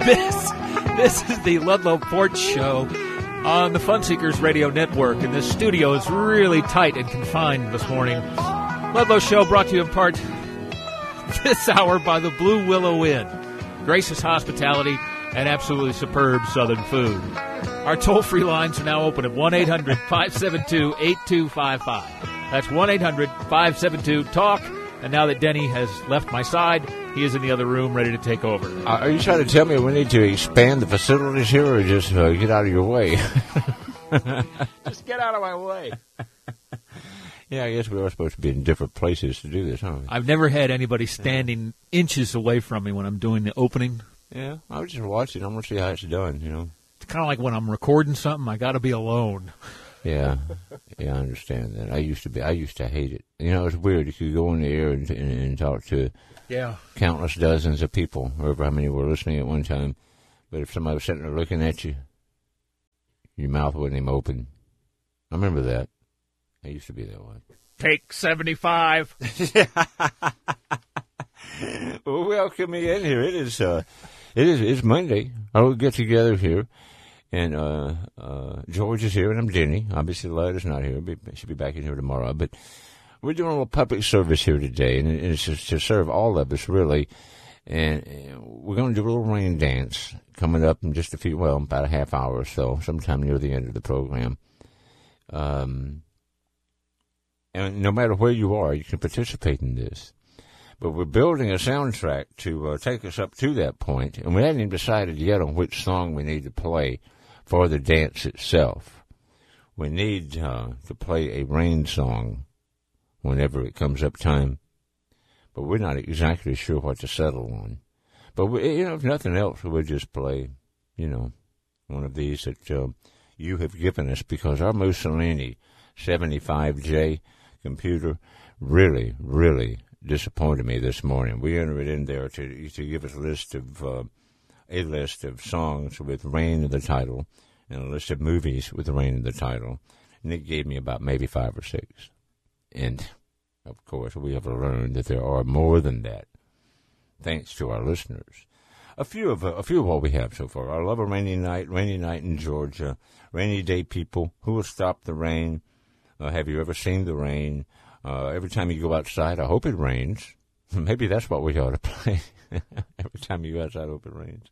This is the Ludlow Porch Show on the Funseekers Radio Network, and this studio is really tight and confined this morning. Ludlow Show brought to you in part this hour by the Blue Willow Inn. Gracious hospitality and absolutely superb southern food. Our toll-free lines are now open at 1-800-572-8255. That's 1-800-572-TALK. And now that Denny has left my side, he is in the other room ready to take over. Are you trying to tell me we need to expand the facilities here or just get out of your way? Just get out of my way. Yeah, I guess we are supposed to be in different places to do this, aren't we? I've never had anybody standing inches away from me when I'm doing the opening. Yeah, I was just watching. I'm going to see how it's done, you know. It's kind of like when I'm recording something, I got to be alone. Yeah, I understand that. I used to hate it. You know, it's weird. You could go on the air and talk to countless dozens of people, however how many were listening at one time. But if somebody was sitting there looking at you, your mouth wouldn't even open. I remember that. I used to be that way. Take 75. Well, welcome me in here. It's Monday. I'll get together here. And George is here, and I'm Denny. Obviously, Lud not here. She'll be back in here tomorrow. But we're doing a little public service here today, and it's to serve all of us, really. And we're going to do a little rain dance coming up in just about a half hour or so, sometime near the end of the program. And no matter where you are, you can participate in this. But we're building a soundtrack to take us up to that point, and we haven't even decided yet on which song we need to play for the dance itself. We need to play a rain song whenever it comes up time, but we're not exactly sure what to settle on. But, if nothing else, we'll just play, one of these that you have given us, because our Mussolini 75J computer really, really disappointed me this morning. We entered it in there to give us a list of songs with rain in the title and a list of movies with rain in the title. And it gave me about maybe 5 or 6. And, of course, we have learned that there are more than that, thanks to our listeners. A few of what we have so far. I love a rainy night in Georgia, rainy day people, who will stop the rain? Have you ever seen the rain? Every time you go outside, I hope it rains. Maybe that's what we ought to play. Every time you go outside, I hope it rains.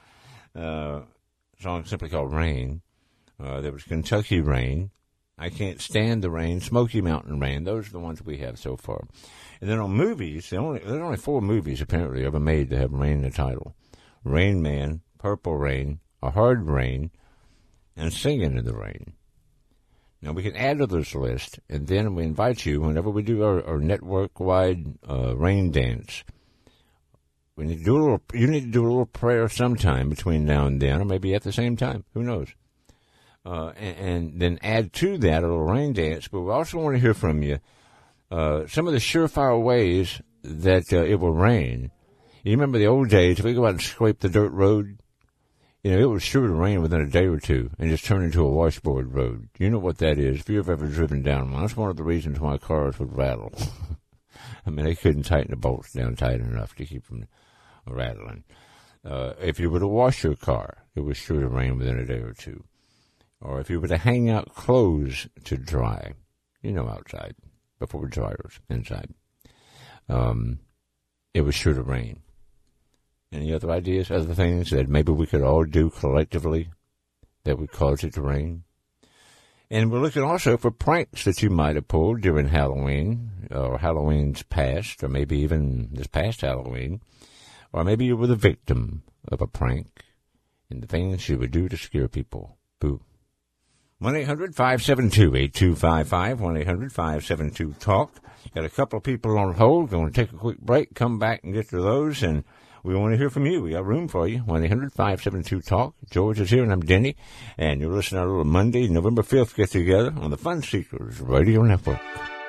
Song simply called Rain. There was Kentucky Rain. I Can't Stand the Rain. Smoky Mountain Rain. Those are the ones we have so far. And then on movies, there are only 4 movies apparently ever made that have rain in the title. Rain Man, Purple Rain, A Hard Rain, and Singing in the Rain. Now, we can add to this list, and then we invite you, whenever we do our network-wide rain dance, you need to do a little prayer sometime between now and then, or maybe at the same time. Who knows? And then add to that a little rain dance. But we also want to hear from you some of the surefire ways that it will rain. You remember the old days, if we go out and scrape the dirt road, it was sure to rain within a day or two and just turn into a washboard road. You know what that is. If you've ever driven down one, that's one of the reasons why cars would rattle. I mean, they couldn't tighten the bolts down tight enough to keep them rattling. If you were to wash your car, it was sure to rain within a day or two. Or if you were to hang out clothes to dry, outside, before dryers, inside, it was sure to rain. Any other ideas, other things that maybe we could all do collectively that would cause it to rain? And we're looking also for pranks that you might have pulled during Halloween, or Halloween's past, or maybe even this past Halloween. Or maybe you were the victim of a prank and the things you would do to scare people. Boo. 1-800-572-8255, 1-800-572-TALK. Got a couple of people on hold. Going to take a quick break, come back and get to those, and we want to hear from you. We got room for you. 1-800-572-TALK. George is here, and I'm Denny. And you're listening to our little Monday, November 5th get-together on the Funseekers Radio Network.